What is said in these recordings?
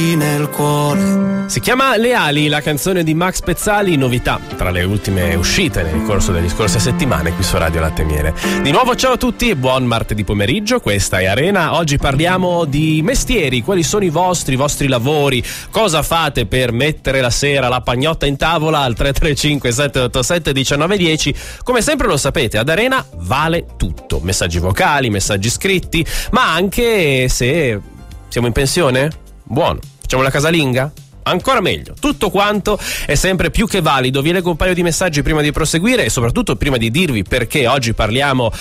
nel cuore. Si chiama Le ali, la canzone di Max Pezzali, novità tra le ultime uscite nel corso delle scorse settimane qui su Radio Latte e Miele. Di nuovo ciao a tutti e buon martedì pomeriggio, questa è Arena. Oggi parliamo di mestieri, quali sono i vostri lavori, cosa fate per mettere la sera la pagnotta in tavola al 335 787 1910. Come sempre lo sapete, ad Arena vale tutto, messaggi vocali, messaggi scritti, ma anche se siamo in pensione? Buono. Facciamo la casalinga? Ancora meglio, tutto quanto è sempre più che valido. Vi leggo un paio di messaggi prima di proseguire e soprattutto prima di dirvi perché oggi parliamo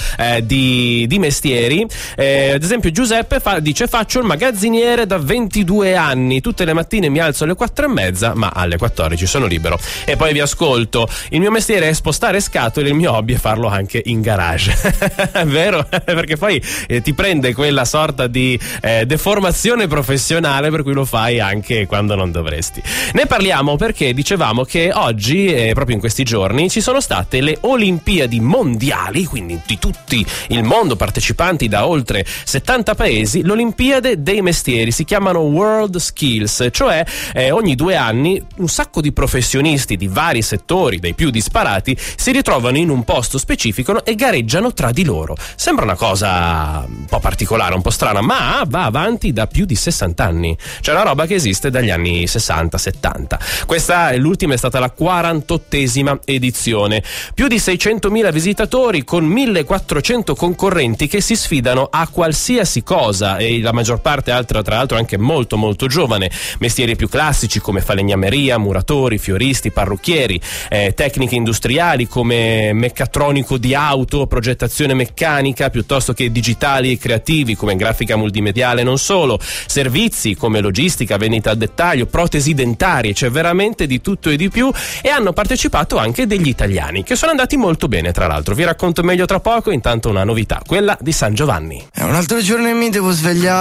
di mestieri. Ad esempio Giuseppe dice: faccio il magazziniere da 22 anni, tutte le mattine mi alzo alle 4:30 ma alle 14 sono libero e poi vi ascolto. Il mio mestiere è spostare scatole, il mio hobby è farlo anche in garage. È vero? Perché poi ti prende quella sorta di deformazione professionale per cui lo fai anche quando non dovresti. Ne parliamo perché dicevamo che oggi, proprio in questi giorni, ci sono state le Olimpiadi mondiali, quindi di tutti il mondo, partecipanti da oltre 70 paesi, l'Olimpiade dei mestieri, si chiamano World Skills, cioè ogni 2 anni un sacco di professionisti di vari settori, dei più disparati, si ritrovano in un posto specifico e gareggiano tra di loro. Sembra una cosa un po' particolare, un po' strana, ma va avanti da più di 60 anni. C'è una roba che esiste dagli anni 60-70. Questa è l'ultima, è stata la 48esima edizione. Più di 600.000 visitatori con 1.400 concorrenti che si sfidano a qualsiasi cosa e la maggior parte tra l'altro anche molto molto giovane. Mestieri più classici come falegnameria, muratori, fioristi, parrucchieri, tecniche industriali come meccatronico di auto, progettazione meccanica, piuttosto che digitali e creativi come grafica multimediale, non solo, servizi come logistica, vendita al dettaglio, protesi dentarie, c'è veramente di tutto e di più, e hanno partecipato anche degli italiani che sono andati molto bene, tra l'altro. Vi racconto meglio tra poco, intanto una novità, quella di San Giovanni. È un altro giorno e mi devo svegliare.